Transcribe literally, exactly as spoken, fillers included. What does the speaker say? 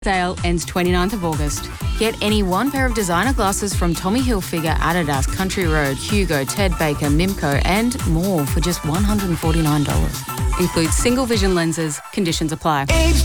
Sale ends twenty-ninth of August. Get any one pair of designer glasses from Tommy Hilfiger, Adidas, Country Road, Hugo, Ted Baker, Mimco and more for just one hundred forty-nine dollars. Includes single vision lenses. Conditions apply.